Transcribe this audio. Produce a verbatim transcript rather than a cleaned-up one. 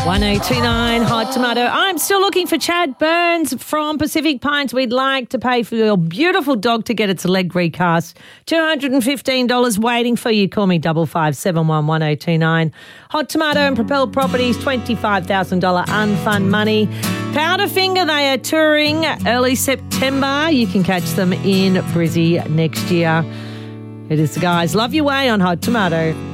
one oh two nine Hot Tomato. I'm still looking for Chad Burns from Pacific Pines. We'd like to pay for your beautiful dog to get its leg recast. two hundred fifteen dollars waiting for you. Call me double five seven one one oh two nine. Hot Tomato and Propel Properties, twenty-five thousand dollars unfund money. Powderfinger, they are touring early September. You can catch them in Brizzy next year. It is the guys. Love Your Way on Hot Tomato.